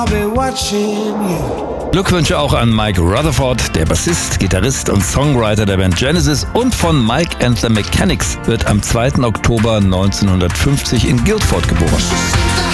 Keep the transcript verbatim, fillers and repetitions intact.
Glückwünsche auch an Mike Rutherford, der Bassist, Gitarrist und Songwriter der Band Genesis und von Mike and the Mechanics, wird am zweiten Oktober neunzehnhundertfünfzig in Guildford geboren.